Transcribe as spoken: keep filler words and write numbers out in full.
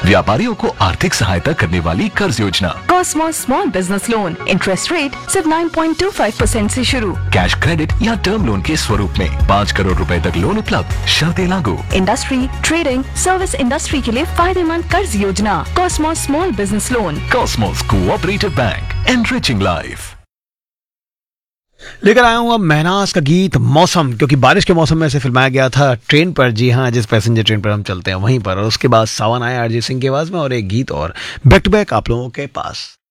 व्यापारियों को आर्थिक सहायता करने वाली कर्ज योजना। Cosmos small business loan, interest rate सिर्फ nine point two five percent से शुरू। कैश क्रेडिट या टर्म लोन के स्वरूप में पाँच करोड़ रुपए तक लोन उपलब्ध, शर्तें लागू। इंडस्ट्री, ट्रेडिंग, सर्विस इंडस्ट्री के लिए फायदेमंद कर्ज योजना। Cosmos small business loan. Cosmos cooperative bank, enriching life. लेकर आया हूँ अब महनाज का गीत मौसम, क्योंकि बारिश के मौसम में से फिल्माया गया था ट्रेन पर। जी हाँ, जिस पैसेंजर ट्रेन पर हम चलते हैं वहीं पर। और उसके बाद सावन आया अरिजीत सिंह की आवाज में, और एक गीत और बैक टू बैक आप लोगों के पास।